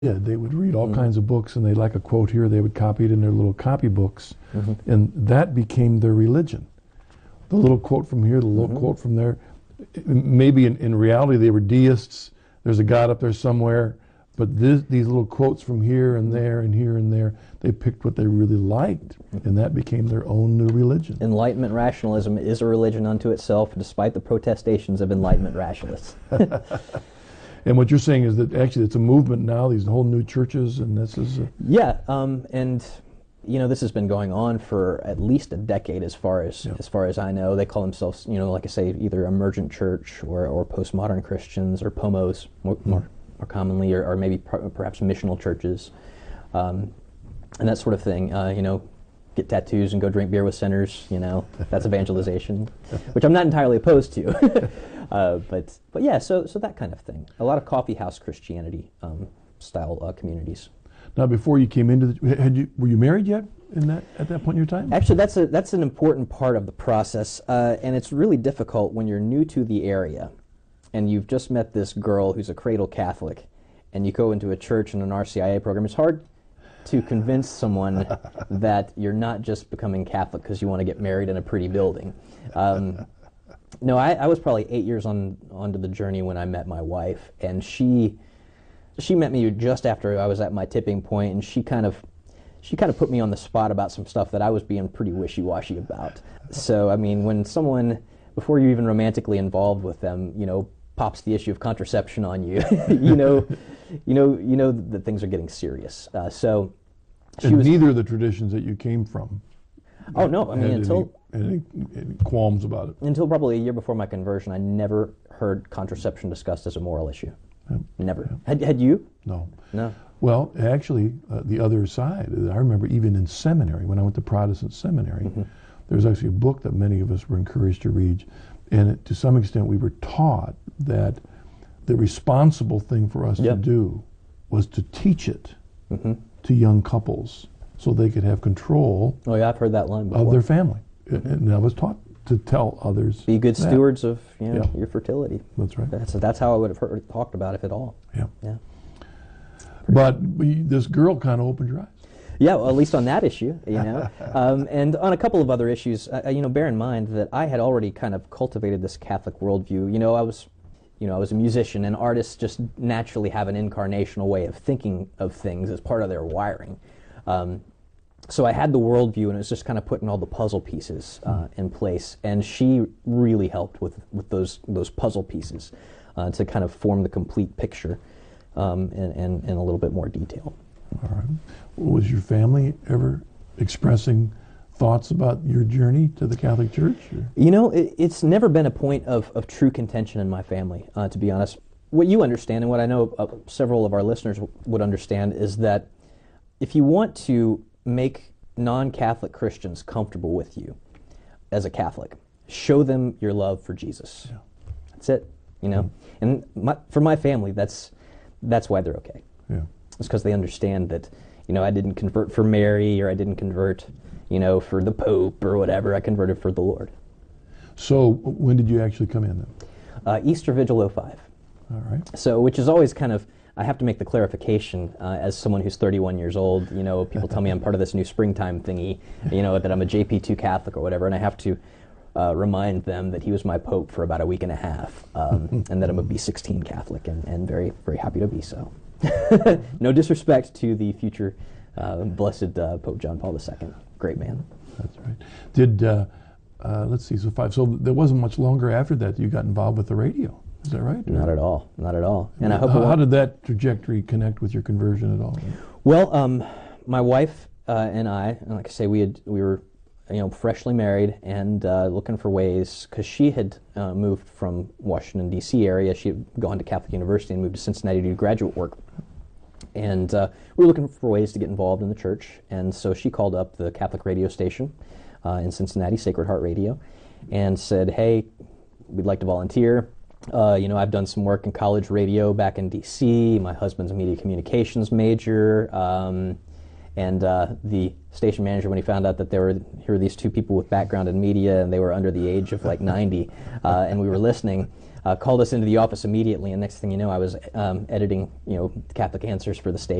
did. They would read all kinds of books, and they'd like a quote here, they would copy it in their little copybooks, and that became their religion. The little quote from here, the little quote from there. Maybe in reality they were deists. There's a God up there somewhere, but these little quotes from here and there and here and there, they picked what they really liked, and that became their own new religion. Enlightenment rationalism is a religion unto itself, despite the protestations of Enlightenment rationalists. And what you're saying is that actually it's a movement now, these whole new churches, and this is... Yeah, and you know, this has been going on for at least a decade as far as I know. They call themselves, you know, like I say, either emergent church or postmodern Christians or POMOs more commonly, or maybe perhaps missional churches, and that sort of thing. You know, get tattoos and go drink beer with sinners, you know, that's evangelization, which I'm not entirely opposed to. But yeah, so that kind of thing. A lot of coffee house Christianity style communities. Now, before you came into were you married yet at that point in your time? Actually, that's an important part of the process, and it's really difficult when you're new to the area, and you've just met this girl who's a cradle Catholic, and you go into a church and an RCIA program. It's hard to convince someone that you're not just becoming Catholic because you want to get married in a pretty building. No, I was probably 8 years onto the journey when I met my wife, and she met me just after I was at my tipping point, and she kind of put me on the spot about some stuff that I was being pretty wishy-washy about. So, I mean, when someone, before you're even romantically involved with them, you know, pops the issue of contraception on you, you know that things are getting serious. So, and neither of the traditions that you came from. Oh no, I mean any qualms about it. Until probably a year before my conversion, I never heard contraception discussed as a moral issue. Never. Had you? No. No. Well, actually, the other side, I remember even in seminary, when I went to Protestant seminary, there was actually a book that many of us were encouraged to read, and to some extent we were taught that the responsible thing for us to do was to teach it to young couples so they could have control Oh yeah, I've heard that line before. of their family. And I was taught to tell others. Be good stewards of your fertility. That's right. That's how I would have heard talked about it, if at all. Yeah. But this girl kind of opened your eyes. Yeah, well, at least on that issue, you know. And on a couple of other issues, you know, bear in mind that I had already kind of cultivated this Catholic worldview. You know, I was a musician, and artists just naturally have an incarnational way of thinking of things as part of their wiring. So I had the worldview, and it was just kind of putting all the puzzle pieces in place. And she really helped with those puzzle pieces to kind of form the complete picture in a little bit more detail. All right. Was your family ever expressing thoughts about your journey to the Catholic Church? Or? You know, it's never been a point of true contention in my family, to be honest. What you understand, and what I know several of our listeners would understand, is that if you want to make non-Catholic Christians comfortable with you as a Catholic, show them your love for Jesus. Yeah. That's it, you know. And for my family, that's why they're okay. Yeah. It's because they understand that, you know, I didn't convert for Mary, or I didn't convert, you know, for the Pope or whatever. I converted for the Lord. So when did you actually come in then? Easter Vigil 05. All right. So, which is always kind of, I have to make the clarification as someone who's 31 years old. You know, people tell me I'm part of this new springtime thingy, you know, that I'm a JP2 Catholic or whatever, and I have to remind them that he was my Pope for about a week and a half, and that I'm a B16 Catholic, and very, very happy to be so. No disrespect to the future blessed Pope John Paul II. Great man. That's right. Did, let's see, so there wasn't much longer after that you got involved with the radio. Is that right? Not at all. Not at all. And I hope. How did that trajectory connect with your conversion at all? Well, my wife and I, like I say, we were, you know, freshly married and looking for ways, because she had moved from Washington D.C. area. She had gone to Catholic University and moved to Cincinnati to do graduate work, and we were looking for ways to get involved in the church. And so she called up the Catholic radio station in Cincinnati, Sacred Heart Radio, and said, "Hey, we'd like to volunteer. You know, I've done some work in college radio back in D.C. My husband's a media communications major." And the station manager, when he found out that here were these two people with background in media, and they were under the age of like 90, and we were listening, called us into the office immediately, and next thing you know, I was editing, Catholic Answers for the state.